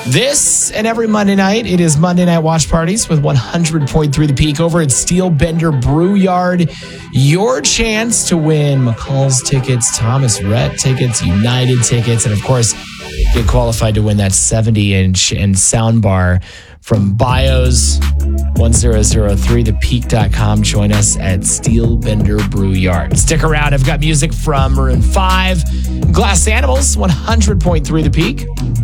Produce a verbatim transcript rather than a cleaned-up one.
This and every Monday night, it is Monday Night Watch Parties with one hundred point three The Peak over at Steel Bender Brew Yard. Your chance to win McCall's tickets, Thomas Rhett tickets, United tickets, and of course, get qualified to win that seventy-inch and soundbar from Bios one thousand three the peak dot com. Join us at Steel Bender Brew Yard. Stick around. I've got music from Maroon five, Glass Animals, one hundred point three The Peak.